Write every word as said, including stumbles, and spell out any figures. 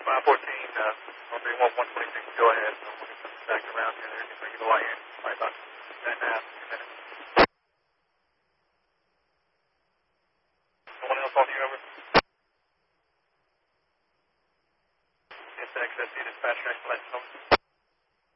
five fourteen, uh, one three one, one twenty-six, go ahead. So we'll get this back around here. There's a regular light in. Probably about a minute and a half, two minutes. Someone else on you, over? Yes, access to dispatch, track, select, over.